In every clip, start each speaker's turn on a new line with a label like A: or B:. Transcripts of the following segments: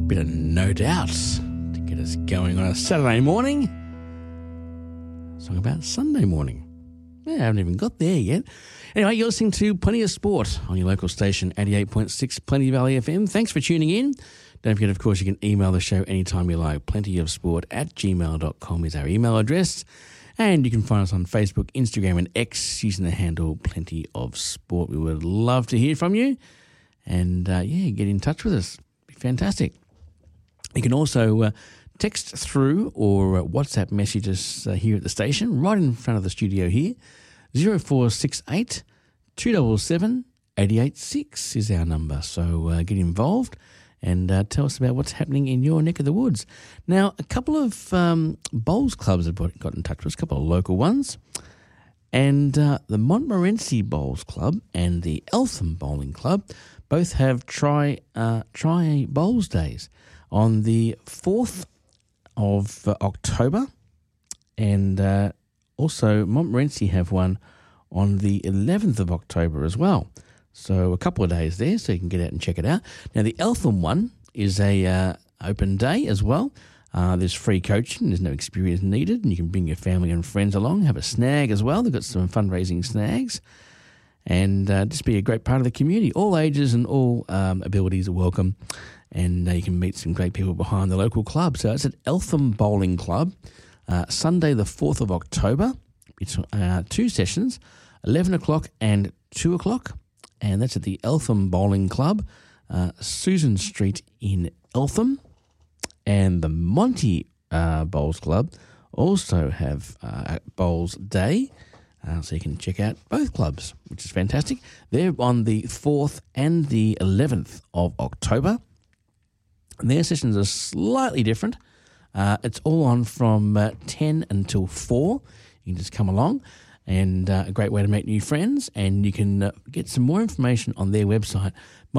A: bit of No Doubt to get us going on a Saturday morning. Song about Sunday morning. Yeah, I haven't even got there yet. Anyway, you're listening to Plenty of Sport on your local station, 88.6 Plenty Valley FM. Thanks for tuning in. Don't forget, of course, you can email the show anytime you like. plentyofsport@gmail.com is our email address. And you can find us on Facebook, Instagram and X using the handle Plenty of Sport. We would love to hear from you. And, get in touch with us. Be fantastic. You can also text through or WhatsApp message us here at the station, right in front of the studio here. 0468 277 886 is our number. So get involved and tell us about what's happening in your neck of the woods. Now, a couple of bowls clubs have got in touch with us, a couple of local ones. And the Montmorency Bowls Club and the Eltham Bowling Club both have Try Bowls Days on the 4th of October. And also Montmorency have one on the 11th of October as well. So a couple of days there, so you can get out and check it out. Now, the Eltham one is a open day as well. There's free coaching. There's no experience needed, and you can bring your family and friends along, have a snag as well. They've got some fundraising snags, and just be a great part of the community. All ages and all abilities are welcome, and you can meet some great people behind the local club. So it's at Eltham Bowling Club, Sunday the 4th of October. It's 2 sessions, 11 o'clock and 2 o'clock. And that's at the Eltham Bowling Club, Susan Street in Eltham. And the Monty Bowls Club also have Bowls Day, so you can check out both clubs, which is fantastic. They're on the 4th and the 11th of October. And their sessions are slightly different. It's all on from 10 until 4. You can just come along. And a great way to make new friends. And you can get some more information on their website,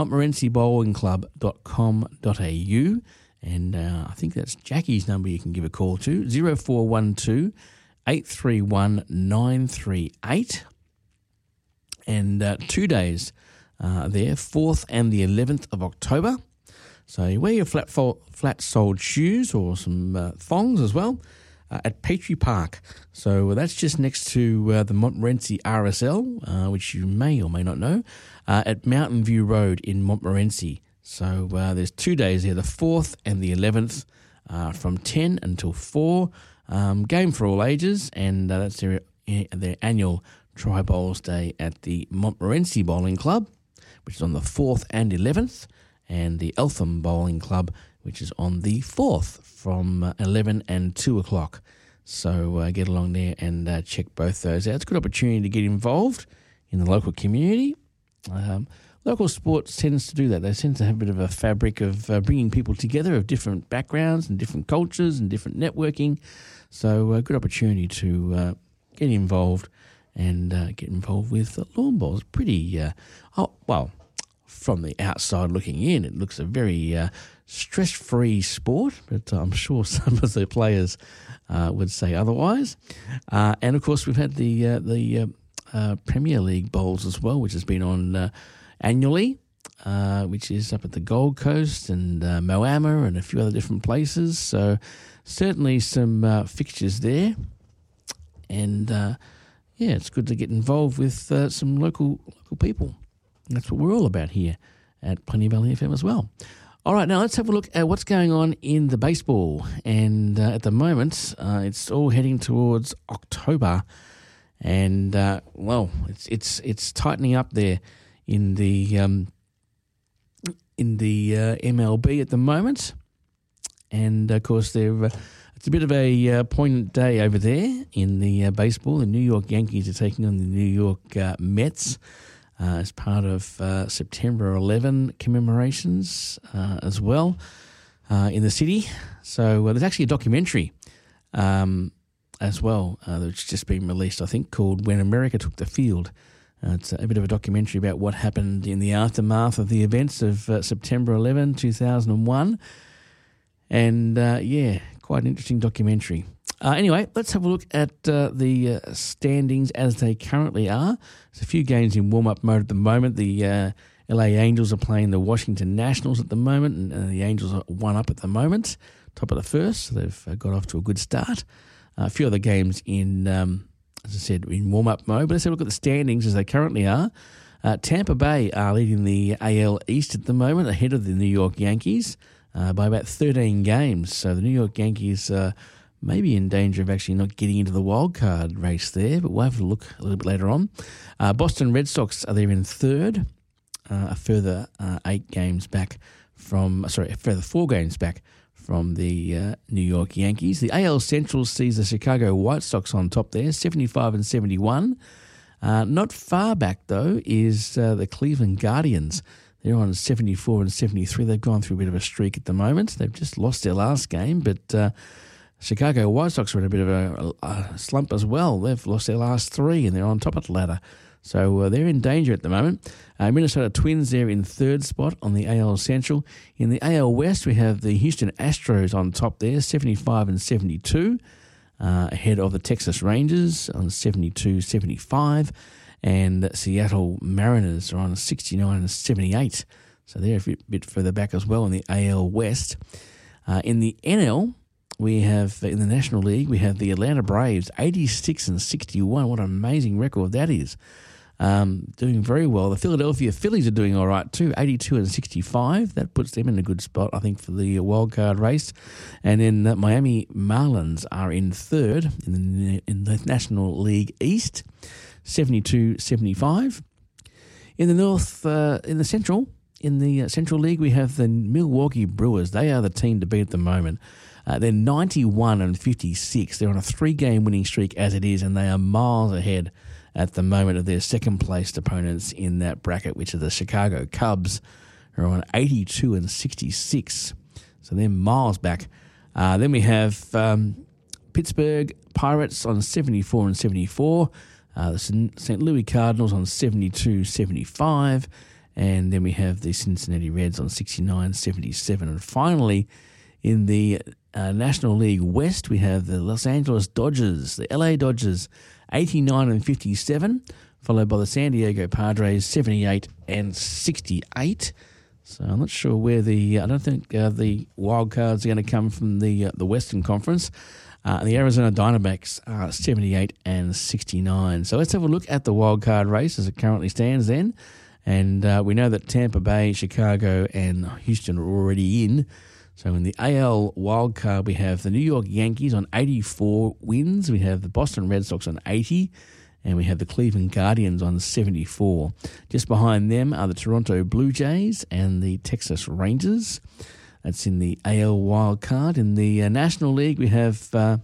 A: montmorencybowlingclub.com.au. And I think that's Jackie's number you can give a call to, 0412 831 938. And 2 days there, 4th and the 11th of October. So you wear your flat-soled shoes or some thongs as well. At Petrie Park. So that's just next to the Montmorency RSL, which you may or may not know, at Mountain View Road in Montmorency. So there's 2 days there, the 4th and the 11th, from 10 until 4. Game for all ages, and that's their annual Try Bowls Day at the Montmorency Bowling Club, which is on the 4th and 11th, and the Eltham Bowling Club, which is on the 4th from 11 and 2 o'clock. So get along there and check both those out. It's a good opportunity to get involved in the local community. Local sports tends to do that. They tend to have a bit of a fabric of bringing people together of different backgrounds and different cultures and different networking. So a good opportunity to get involved and get involved with lawn bowls. Pretty, from the outside looking in, it looks a very stress-free sport, but I'm sure some of the players would say otherwise. And of course, we've had the Premier League bowls as well, which has been on annually, which is up at the Gold Coast and Moama and a few other different places. So certainly some fixtures there, and it's good to get involved with some local people. And that's what we're all about here at Plenty Valley FM as well. All right, now let's have a look at what's going on in the baseball. And at the moment, it's all heading towards October, and it's tightening up there in the MLB at the moment. And of course, it's a bit of a poignant day over there in the baseball. The New York Yankees are taking on the New York Mets. As part of September 11 commemorations as well in the city. So there's actually a documentary as well that's just been released, I think, called When America Took the Field. It's a bit of a documentary about what happened in the aftermath of the events of September 11, 2001. And, quite an interesting documentary. Anyway, let's have a look at the standings as they currently are. There's a few games in warm-up mode at the moment. The LA Angels are playing the Washington Nationals at the moment, and the Angels are 1 up at the moment, top of the first. So they've got off to a good start. A few other games in, as I said, in warm-up mode. But let's have a look at the standings as they currently are. Tampa Bay are leading the AL East at the moment, ahead of the New York Yankees by about 13 games. So the New York Yankees may be in danger of actually not getting into the wild card race there, but we'll have a look a little bit later on. Boston Red Sox are there in third, a further 4 games back from the New York Yankees. The AL Central sees the Chicago White Sox on top there, 75 and 71. Not far back, though, is the Cleveland Guardians. They're on 74 and 73. They've gone through a bit of a streak at the moment. They've just lost their last game, but Chicago White Sox are in a bit of a slump as well. They've lost their last 3 and they're on top of the ladder. So they're in danger at the moment. Minnesota Twins there in third spot on the AL Central. In the AL West, we have the Houston Astros on top there, 75 and 72, ahead of the Texas Rangers on 72-75. And Seattle Mariners are on 69 and 78. So they're a bit further back as well in the AL West. In the NL, we have, in the National League, we have the Atlanta Braves, 86 and 61. What an amazing record that is. Doing very well. The Philadelphia Phillies are doing all right too, 82 and 65. That puts them in a good spot, I think, for the wild card race. And then the Miami Marlins are in third in the National League East, 72-75. In the North, in the Central League, we have the Milwaukee Brewers. They are the team to beat at the moment. They're 91 and 56. They're on a 3-game winning streak as it is, and they are miles ahead at the moment of their second-placed opponents in that bracket, which are the Chicago Cubs, who are on 82 and 66. So they're miles back. Then we have Pittsburgh Pirates on 74 and 74. The St. Louis Cardinals on 72-75. And then we have the Cincinnati Reds on 69-77. And finally, in the National League West, we have the Los Angeles Dodgers, the LA Dodgers, 89 and 57, followed by the San Diego Padres, 78 and 68. So I'm not sure where I don't think the wild cards are going to come from the Western Conference. The Arizona Diamondbacks are 78 and 69. So let's have a look at the wild card race as it currently stands then. And we know that Tampa Bay, Chicago, and Houston are already in. So in the AL wildcard, we have the New York Yankees on 84 wins. We have the Boston Red Sox on 80. And we have the Cleveland Guardians on 74. Just behind them are the Toronto Blue Jays and the Texas Rangers. That's in the AL wildcard. In the National League, we have the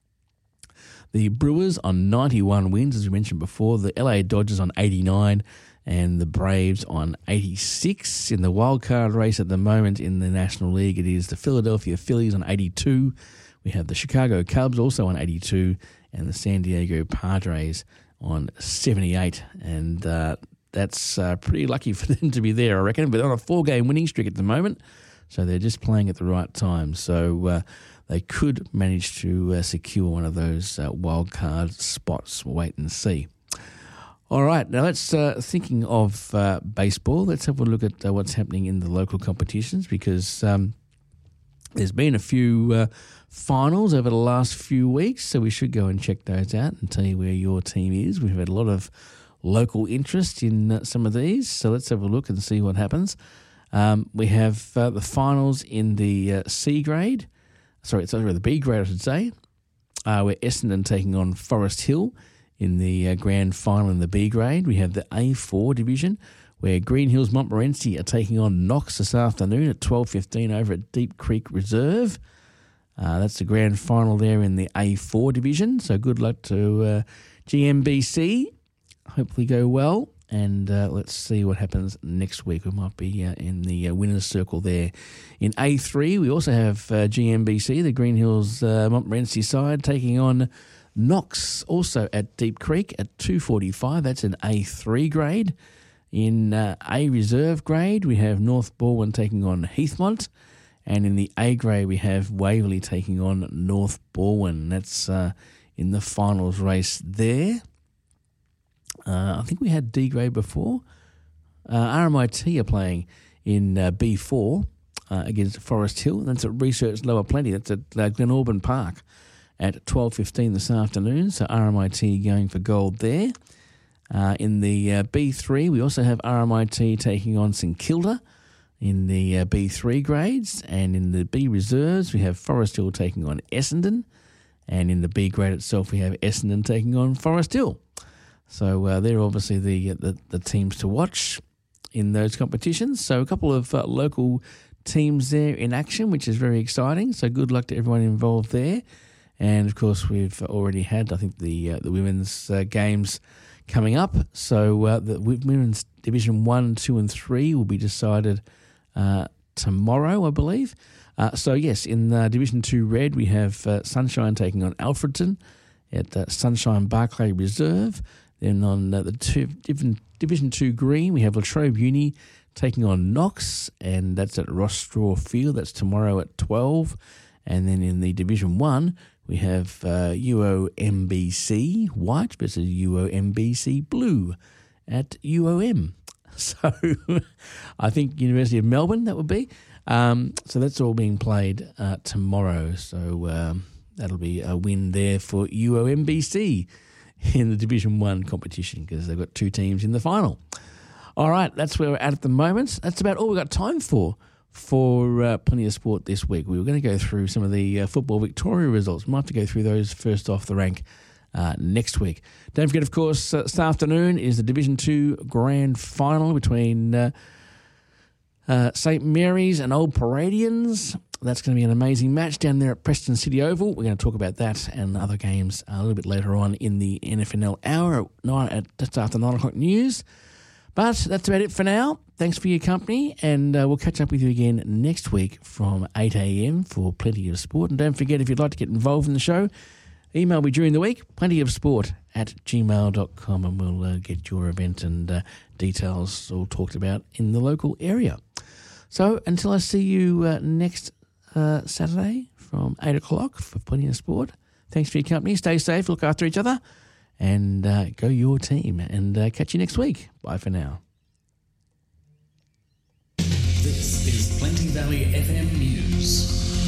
A: Brewers on 91 wins, as we mentioned before. The LA Dodgers on 89. And the Braves on 86. In the wildcard race at the moment in the National League, it is the Philadelphia Phillies on 82. We have the Chicago Cubs also on 82 and the San Diego Padres on 78. And that's pretty lucky for them to be there, I reckon. But on a 4-game winning streak at the moment, so they're just playing at the right time. So they could manage to secure one of those wildcard spots. We'll wait and see. All right, now let's, thinking of baseball, let's have a look at what's happening in the local competitions because there's been a few finals over the last few weeks, so we should go and check those out and tell you where your team is. We've had a lot of local interest in some of these, so let's have a look and see what happens. We have the finals in the C grade, the B grade I should say, where Essendon taking on Forest Hill. In the grand final in the B grade, we have the A4 division, where Green Hills Montmorency are taking on Knox this afternoon at 12:15 over at Deep Creek Reserve. That's the grand final there in the A4 division. So good luck to GMBC. Hopefully go well. And let's see what happens next week. We might be in the winner's circle there. In A3, we also have GMBC, the Green Hills Montmorency side, taking on Knox, also at Deep Creek at 2:45. That's an A3 grade. In A reserve grade, we have North Balwyn taking on Heathmont. And in the A grade, we have Waverley taking on North Balwyn. That's in the finals race there. I think we had D grade before. RMIT are playing in B4 against Forest Hill. That's at Research Lower Plenty. That's at Glenorban Park at 12:15 this afternoon. So RMIT going for gold there. In the B3, we also have RMIT taking on St Kilda in the B3 grades. And in the B reserves, we have Forest Hill taking on Essendon. And in the B grade itself, we have Essendon taking on Forest Hill. So they're obviously the teams to watch in those competitions. So a couple of local teams there in action, which is very exciting. So good luck to everyone involved there. And, of course, we've already had, I think, the women's games coming up. So the women's Division 1, 2 and 3 will be decided tomorrow, I believe. So, yes, in Division 2 Red, we have Sunshine taking on Alfredton at Sunshine Barclay Reserve. Then on the Division 2 Green, we have Latrobe Uni taking on Knox, and that's at Ross Straw Field. That's tomorrow at 12. And then in the Division 1, we have UOMBC White versus UOMBC Blue at UOM. So I think University of Melbourne, that would be. So that's all being played tomorrow. So that'll be a win there for UOMBC in the Division 1 competition because they've got two teams in the final. All right, that's where we're at the moment. That's about all we've got time for Plenty of Sport this week. We were going to go through some of the Football Victoria results. We might have to go through those first off the rank next week. Don't forget, of course, this afternoon is the Division 2 Grand Final between St Mary's and Old Paradians. That's going to be an amazing match down there at Preston City Oval. We're going to talk about that and other games a little bit later on in the NFNL hour at just after 9 o'clock news. But that's about it for now. Thanks for your company, and we'll catch up with you again next week from 8 a.m. for Plenty of Sport. And don't forget, if you'd like to get involved in the show, email me during the week, plentyofsport@gmail.com, and we'll get your event and details all talked about in the local area. So until I see you next Saturday from 8 o'clock for Plenty of Sport, thanks for your company. Stay safe, look after each other, and go your team. And catch you next week. Bye for now.
B: This is Plenty Valley FM News.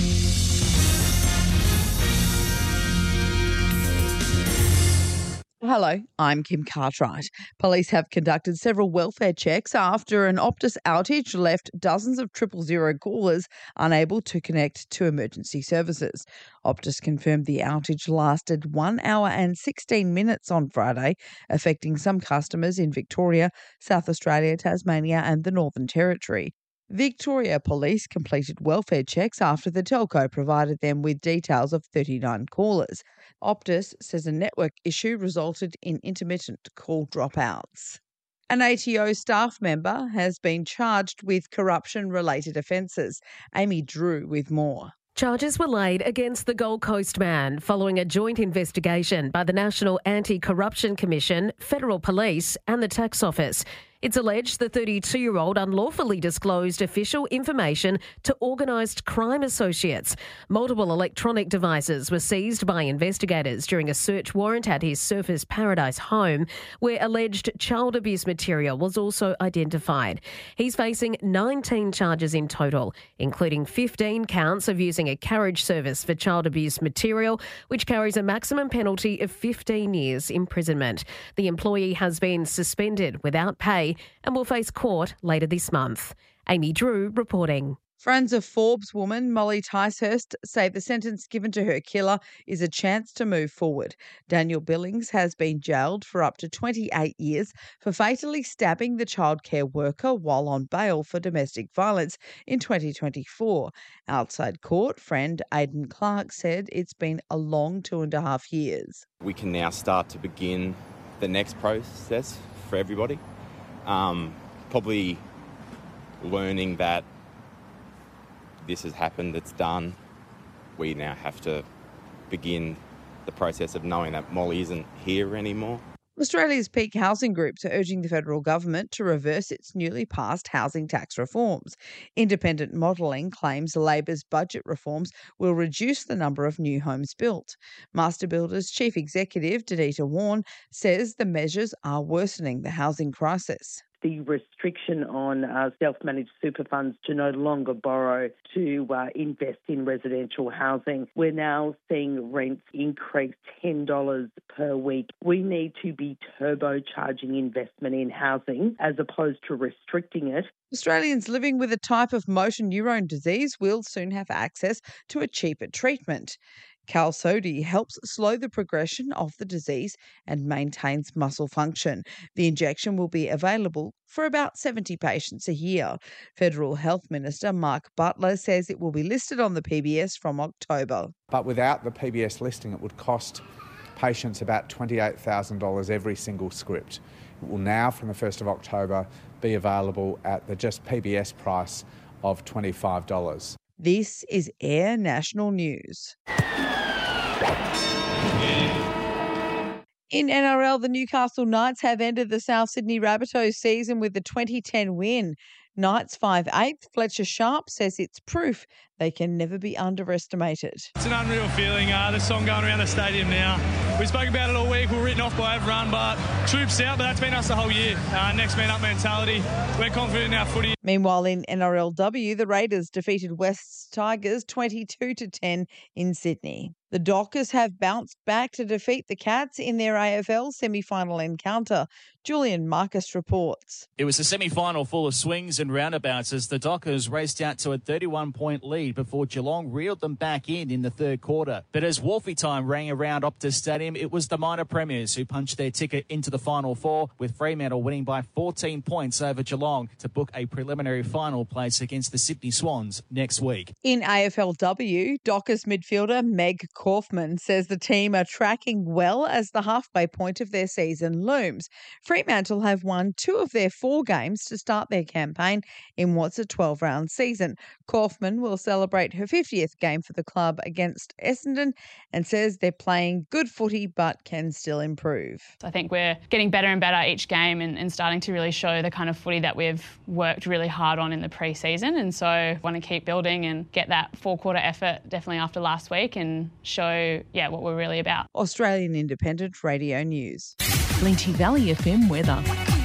C: Hello, I'm Kim Cartwright. Police have conducted several welfare checks after an Optus outage left dozens of 000 callers unable to connect to emergency services. Optus confirmed the outage lasted 1 hour and 16 minutes on Friday, affecting some customers in Victoria, South Australia, Tasmania and the Northern Territory. Victoria Police completed welfare checks after the telco provided them with details of 39 callers. Optus says a network issue resulted in intermittent call dropouts. An ATO staff member has been charged with corruption-related offences. Amy Drew with more.
D: Charges were laid against the Gold Coast man following a joint investigation by the National Anti-Corruption Commission, Federal Police and the Tax Office. It's alleged the 32-year-old unlawfully disclosed official information to organised crime associates. Multiple electronic devices were seized by investigators during a search warrant at his Surfers Paradise home, where alleged child abuse material was also identified. He's facing 19 charges in total, including 15 counts of using a carriage service for child abuse material, which carries a maximum penalty of 15 years imprisonment. The employee has been suspended without pay and will face court later this month. Amy Drew reporting.
C: Friends of Forbes woman Molly Ticehurst say the sentence given to her killer is a chance to move forward. Daniel Billings has been jailed for up to 28 years for fatally stabbing the childcare worker while on bail for domestic violence in 2024. Outside court, friend Aidan Clark said it's been a long 2.5 years.
E: We can now start to begin the next process for everybody. Probably learning that this has happened, it's done. We now have to begin the process of knowing that Molly isn't here anymore.
C: Australia's peak housing groups are urging the federal government to reverse its newly passed housing tax reforms. Independent modelling claims Labor's budget reforms will reduce the number of new homes built. Master Builders Chief Executive Danita Warren says the measures are worsening the housing crisis.
F: the restriction on self-managed super funds to no longer borrow to invest in residential housing. We're now seeing rents increase $10 per week. We need to be turbocharging investment in housing as opposed to restricting it.
C: Australians living with a type of motor neurone disease will soon have access to a cheaper treatment. Qalsody helps slow the progression of the disease and maintains muscle function. The injection will be available for about 70 patients a year. Federal Health Minister Mark Butler says it will be listed on the PBS from October.
G: But without the PBS listing, it would cost patients about $28,000 every single script. It will now, from the 1st of October, be available at the just PBS price of $25.
C: This is Air National News. In NRL, the Newcastle Knights have ended the South Sydney Rabbitohs season with the 2010 win. Knights 5'8", Fletcher Sharp says it's proof they can never be underestimated.
H: It's an unreal feeling, the song going around the stadium now. We spoke about it all week, we're written off by everyone, but troops out, but that's been us the whole year. Next man up mentality, we're confident in our footy.
C: Meanwhile, in NRLW, the Raiders defeated West Tigers 22-10 in Sydney. The Dockers have bounced back to defeat the Cats in their AFL semi-final encounter. Julian Marcus reports.
I: It was a semi-final full of swings and roundabouts as the Dockers raced out to a 31-point lead before Geelong reeled them back in the third quarter. But as Wolfie time rang around Optus Stadium, it was the minor premiers who punched their ticket into the Final Four, with Fremantle winning by 14 points over Geelong to book a preliminary final place against the Sydney Swans next week.
C: In AFLW, Dockers midfielder Meg Kaufman says the team are tracking well as the halfway point of their season looms. Fremantle have won 2 of their 4 games to start their campaign in what's a 12-round season. Kaufman will celebrate her 50th game for the club against Essendon and says they're playing good footy but can still improve.
J: I think we're getting better and better each game and starting to really show the kind of footy that we've worked really hard on in the pre-season, and so I want to keep building and get that 4-quarter effort definitely after last week and show what we're really about.
C: Australian Independent Radio News.
K: Plenty Valley FM weather.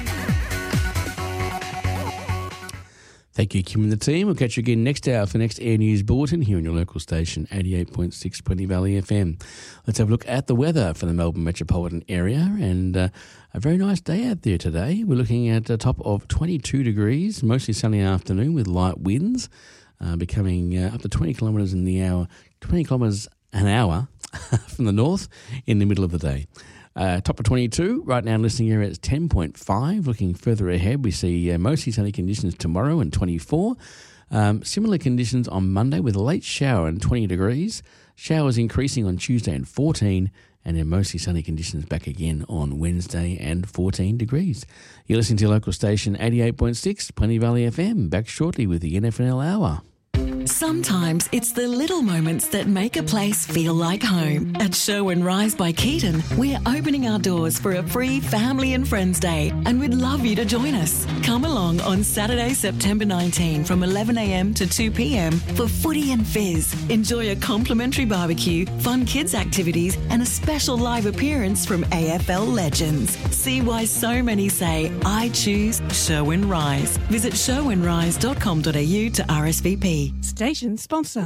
A: Thank you, Kim and the team. We'll catch you again next hour for the next Air News Bulletin here on your local station, 88.6 Plenty Valley FM. Let's have a look at the weather for the Melbourne metropolitan area, and a very nice day out there today. We're looking at a top of 22 degrees, mostly sunny afternoon with light winds, becoming up to 20 kilometres an hour from the north in the middle of the day. Top of 22, right now listening area is 10.5. Looking further ahead, we see mostly sunny conditions tomorrow and 24. Similar conditions on Monday with a late shower and 20 degrees. Showers increasing on Tuesday and 14, and then mostly sunny conditions back again on Wednesday and 14 degrees. You're listening to your local station, 88.6 Plenty Valley FM. Back shortly with the NFNL Hour.
K: Sometimes it's the little moments that make a place feel like home. At Show and Rise by Keaton, we're opening our doors for a free Family and Friends Day, and we'd love you to join us. Come along on Saturday, September 19 from 11am to 2pm for footy and fizz. Enjoy a complimentary barbecue, fun kids activities, and a special live appearance from AFL legends. See why so many say, I choose Show and Rise. Visit showandrise.com.au to RSVP.
L: Station sponsor.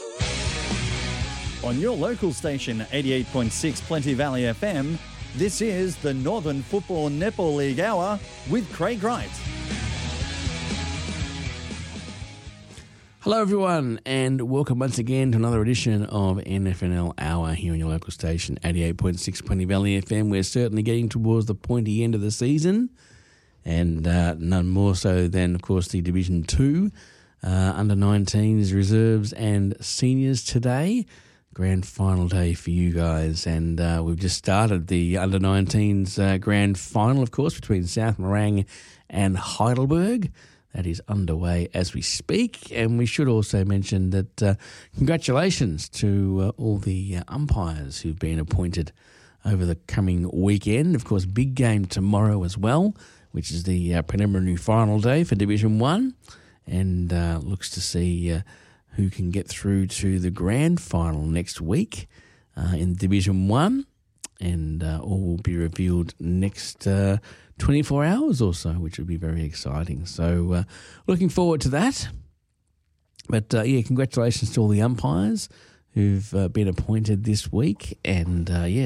M: On your local station, 88.6 Plenty Valley FM, this is the Northern Football Netball League Hour with Craig Wright.
A: Hello everyone, and welcome once again to another edition of NFNL Hour here on your local station, 88.6 Plenty Valley FM. We're certainly getting towards the pointy end of the season, and none more so than, of course, the Division 2 under-19s, reserves and seniors today. Grand final day for you guys, and we've just started the under-19s grand final, of course, between South Morang and Heidelberg. That is underway as we speak, and we should also mention that congratulations to all the umpires who've been appointed over the coming weekend. Of course, big game tomorrow as well, which is the preliminary final day for Division 1. And looks to see who can get through to the grand final next week in Division 1. And all will be revealed next 24 hours or so, which would be very exciting. So looking forward to that. But, congratulations to all the umpires who've been appointed this week. And,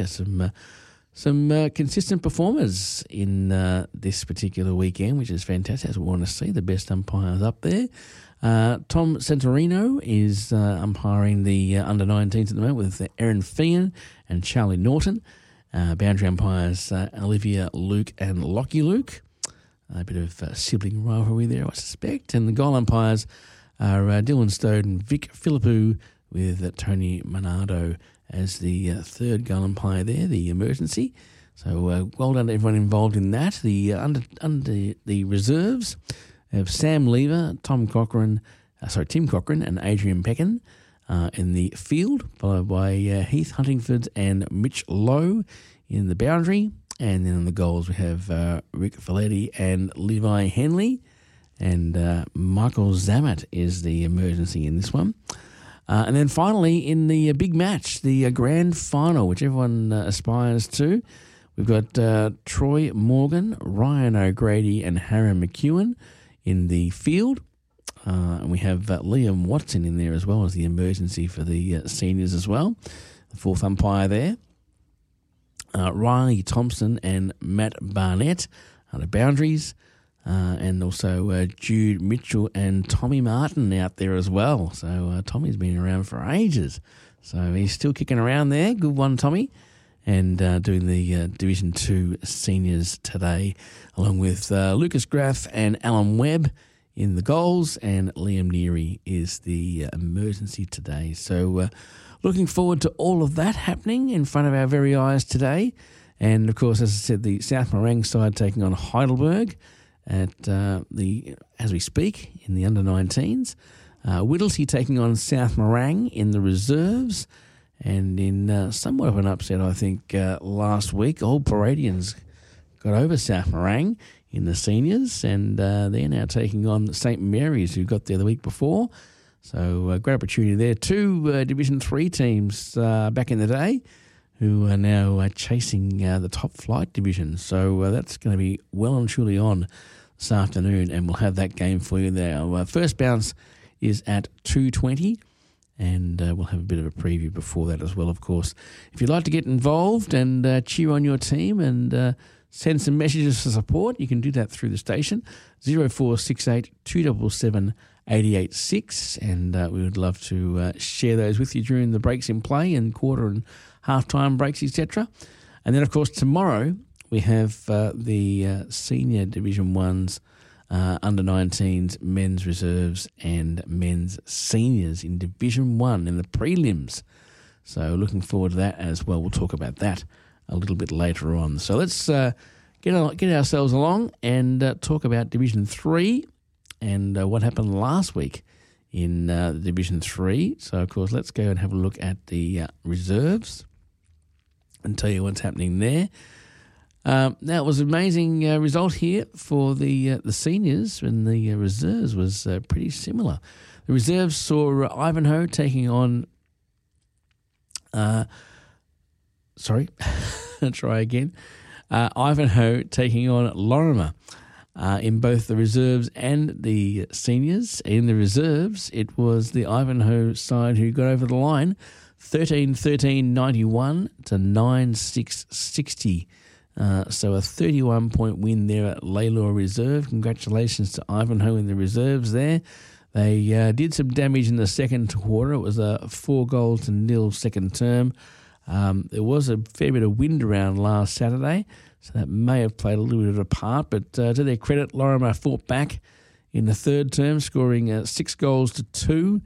A: some consistent performers in this particular weekend, which is fantastic. That's what we want to see, the best umpires up there. Tom Santorino is umpiring the under-19s at the moment with Erin Feehan and Charlie Norton. Boundary umpires Olivia Luke and Lockie Luke. A bit of sibling rivalry there, I suspect. And the goal umpires are Dylan Stode and Vic Philippou with Tony Monardo as the third goal umpire there, the emergency. So well done to everyone involved in that. The under the reserves have Sam Lever, Tim Cochrane and Adrian Peckin in the field, followed by Heath Huntingford and Mitch Lowe in the boundary. And then on the goals we have Rick Folletti and Levi Henley. And Michael Zammit is the emergency in this one. And then finally, in the big match, the grand final, which everyone aspires to, we've got Troy Morgan, Ryan O'Grady and Harry McEwen in the field. And we have Liam Watson in there as well as the emergency for the seniors as well, the fourth umpire there. Riley Thompson and Matt Barnett are the boundaries. And also Jude Mitchell and Tommy Martin out there as well. So Tommy's been around for ages. So he's still kicking around there. Good one, Tommy. And doing the Division 2 seniors today, along with Lucas Graff and Alan Webb in the goals. And Liam Neary is the emergency today. So looking forward to all of that happening in front of our very eyes today. And, of course, as I said, the South Morang side taking on Heidelberg at as we speak in the under-19s. Whittlesea taking on South Morang in the reserves, and in somewhat of an upset, I think, last week, Old Paradians got over South Morang in the seniors, and they're now taking on St Mary's, who got there the week before. So great opportunity there. Two Division 3 teams back in the day who are now chasing the top flight division. So that's going to be well and truly on this afternoon, and we'll have that game for you there. Our first bounce is at 2:20, and we'll have a bit of a preview before that as well, of course. If you'd like to get involved and cheer on your team and send some messages for support, you can do that through the station, 0468 277 886, and we would love to share those with you during the breaks in play and quarter and half-time breaks, etc. And then, of course, tomorrow we have the Senior Division 1's under-19s, men's reserves and men's seniors in Division 1 in the prelims. So looking forward to that as well. We'll talk about that a little bit later on. So let's get ourselves along and talk about Division 3 and what happened last week in Division 3. So, of course, let's go and have a look at the reserves and tell you what's happening there. Now, it was an amazing result here for the seniors, and the reserves was pretty similar. The reserves saw Ivanhoe taking on... try again. Ivanhoe taking on Lorimer in both the reserves and the seniors. In the reserves, it was the Ivanhoe side who got over the line, 13-13-91 to 9-6-60. So a 31-point win there at Lalor Reserve. Congratulations to Ivanhoe in the reserves there. They did some damage in the second quarter. It was a 4-0 second term. There was a fair bit of wind around last Saturday, so that may have played a little bit of a part. But to their credit, Lorimer fought back in the third term, scoring 6-2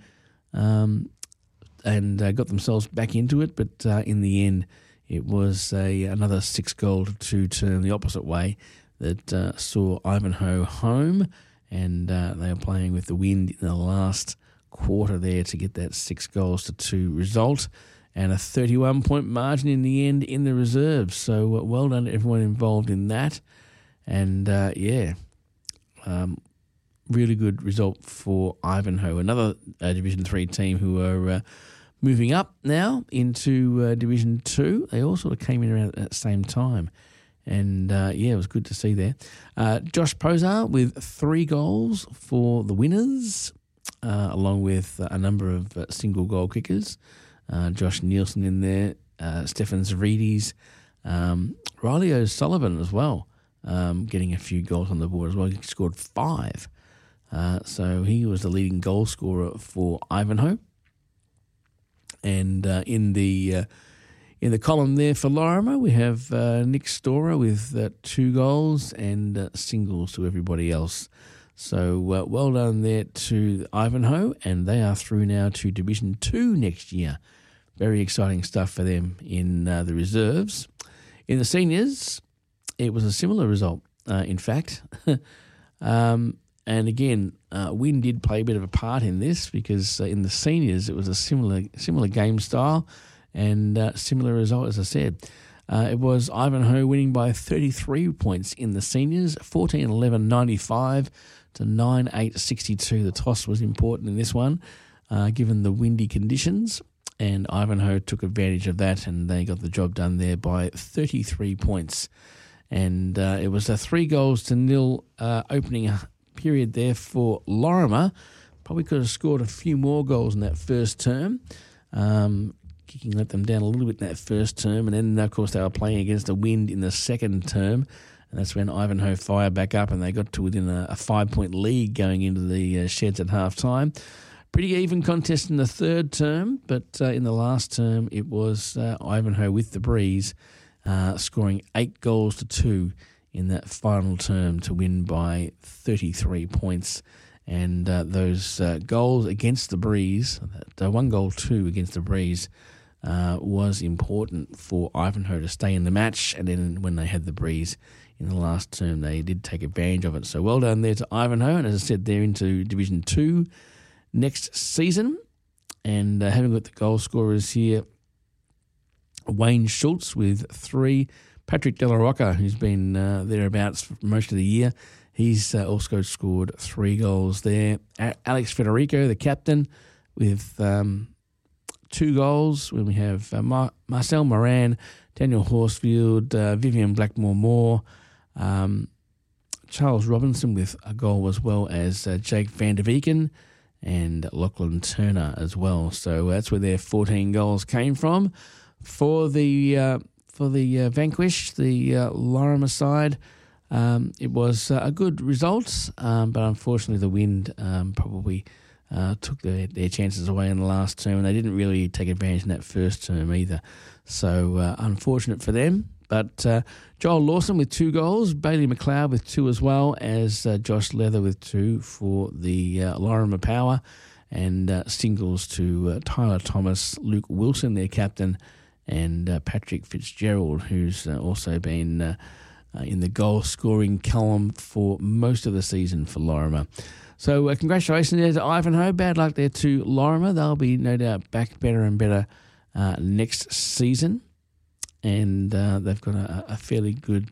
A: and got themselves back into it. But in the end, it was another 6-2 turn the opposite way that saw Ivanhoe home, and they were playing with the wind in the last quarter there to get that 6-2 result, and a 31-point margin in the end in the reserves. So well done to everyone involved in that, and really good result for Ivanhoe, another Division 3 team who are moving up now into Division 2. They all sort of came in around at the same time, And, it was good to see there. Josh Posar with 3 goals for the winners, along with a number of single goal kickers. Josh Nielsen in there, Stefan Zavridis, Riley O'Sullivan as well, getting a few goals on the board as well. He scored 5. So he was the leading goal scorer for Ivanhoe. And in the column there for Lorimer, we have Nick Storer with 2 goals and singles to everybody else. So well done there to Ivanhoe, and they are through now to Division 2 next year. Very exciting stuff for them in the reserves. In the seniors, it was a similar result, in fact. And again, wind did play a bit of a part in this because in the seniors it was a similar game style and similar result, as I said. It was Ivanhoe winning by 33 points in the seniors, 14-11-95 to 9-8-62. The toss was important in this one, given the windy conditions, and Ivanhoe took advantage of that, and they got the job done there by 33 points. And it was a 3-0 opening period there for Lorimer. Probably could have scored a few more goals in that first term. Kicking let them down a little bit in that first term, and then, of course, they were playing against the wind in the second term, and that's when Ivanhoe fired back up and they got to within a 5-point lead going into the sheds at half-time. Pretty even contest in the third term, but in the last term it was Ivanhoe with the breeze, scoring 8-2 in that final term to win by 33 points. And those goals against the breeze, 1-2 against the breeze, was important for Ivanhoe to stay in the match. And then when they had the breeze in the last term, they did take advantage of it. So well done there to Ivanhoe. And as I said, they're into Division 2 next season. And having got the goal scorers here, Wayne Schultz with 3, Patrick De La Rocca, who's been thereabouts for most of the year, he's also scored 3 goals there. Alex Federico, the captain, with 2 goals. When we have Marcel Moran, Daniel Horsfield, Vivian Blackmore-Moore, Charles Robinson with a goal, as well as Jake Van Der Veeken and Lachlan Turner as well. So that's where their 14 goals came from. For the vanquished, the Lorimer side, it was a good result, but unfortunately the wind probably took their chances away in the last term, and they didn't really take advantage in that first term either. So unfortunate for them. But Joel Lawson with 2 goals, Bailey McLeod with 2 as well as Josh Leather with 2 for the Lorimer Power, and singles to Tyler Thomas, Luke Wilson, their captain, and Patrick Fitzgerald, who's also been in the goal-scoring column for most of the season for Lorimer. So congratulations there to Ivanhoe. Bad luck there to Lorimer. They'll be no doubt back better and better next season. And they've got a fairly good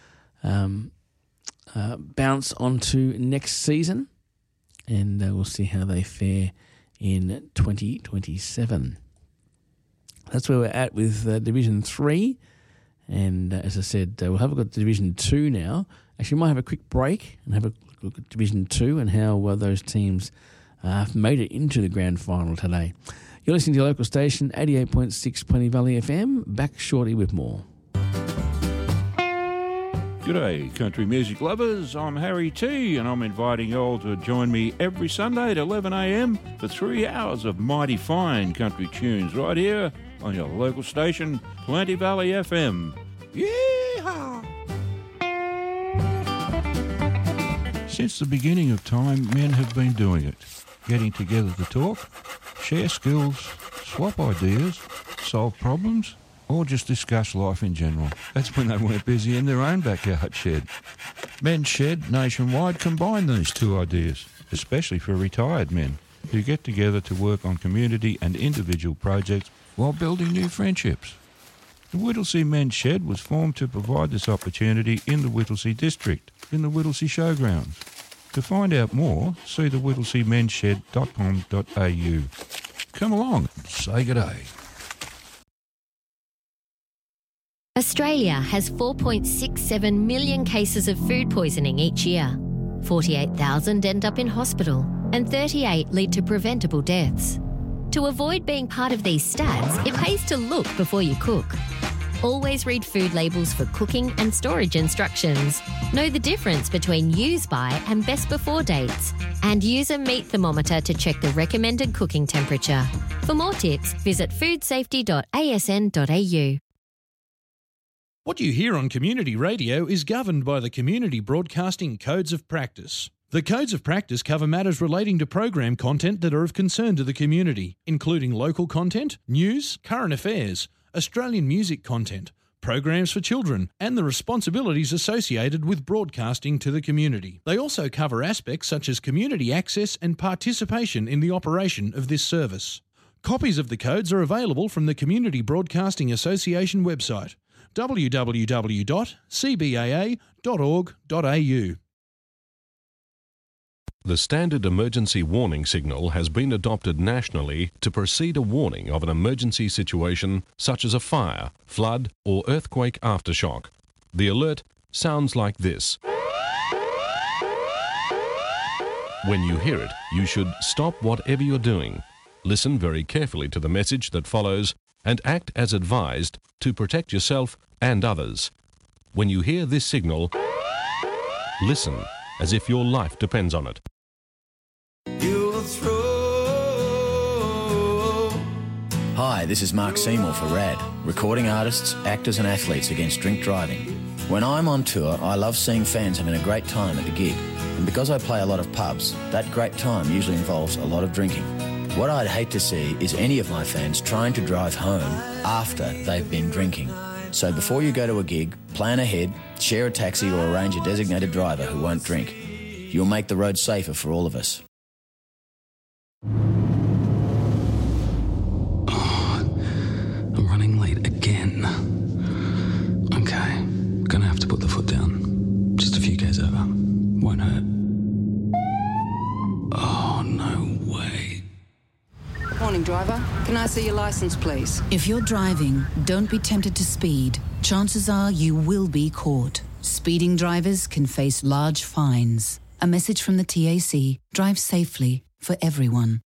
A: bounce onto next season. And we'll see how they fare in 2027. That's where we're at with Division 3. And as I said, we'll have a look at Division 2 now. Actually, we might have a quick break and have a look at Division 2 and how those teams made it into the grand final today. You're listening to your local station, 88.6 Plenty Valley FM. Back shortly with more.
L: G'day, country music lovers. I'm Harry T, and I'm inviting you all to join me every Sunday at 11 a.m. for 3 hours of mighty fine country tunes right here on your local station, Plenty Valley FM. Yeehaw! Since the beginning of time, men have been doing it. Getting together to talk, share skills, swap ideas, solve problems, or just discuss life in general. That's when they weren't busy in their own backyard shed. Men's Shed nationwide combine these 2 ideas, especially for retired men who get together to work on community and individual projects while building new friendships. The Whittlesea Men's Shed was formed to provide this opportunity in the Whittlesea district, in the Whittlesea Showgrounds. To find out more, see the whittleseamensshed.com.au. Come along and say good day.
N: Australia has 4.67 million cases of food poisoning each year. 48,000 end up in hospital and 38 lead to preventable deaths. To avoid being part of these stats, it pays to look before you cook. Always read food labels for cooking and storage instructions. Know the difference between use by and best before dates. And use a meat thermometer to check the recommended cooking temperature. For more tips, visit foodsafety.asn.au.
O: What you hear on community radio is governed by the Community Broadcasting Codes of Practice. The Codes of Practice cover matters relating to program content that are of concern to the community, including local content, news, current affairs, Australian music content, programs for children, and the responsibilities associated with broadcasting to the community. They also cover aspects such as community access and participation in the operation of this service. Copies of the codes are available from the Community Broadcasting Association website, www.cbaa.org.au.
P: The standard emergency warning signal has been adopted nationally to precede a warning of an emergency situation such as a fire, flood, or earthquake aftershock. The alert sounds like this. When you hear it, you should stop whatever you're doing, listen very carefully to the message that follows, and act as advised to protect yourself and others. When you hear this signal, listen as if your life depends on it.
Q: Hi, this is Mark Seymour for RAD, recording artists, actors and athletes against drink driving. When I'm on tour, I love seeing fans having a great time at the gig. And because I play a lot of pubs, that great time usually involves a lot of drinking. What I'd hate to see is any of my fans trying to drive home after they've been drinking. So before you go to a gig, plan ahead, share a taxi or arrange a designated driver who won't drink. You'll make the road safer for all of us.
R: I'm running late again. Okay, gonna have to put the foot down. Just a few k's over. Won't hurt. Oh, no way.
S: Morning, driver. Can I see your license, please? If you're driving, don't be tempted to speed. Chances are you will be caught. Speeding drivers can face large fines. A message from the TAC. Drive safely for everyone.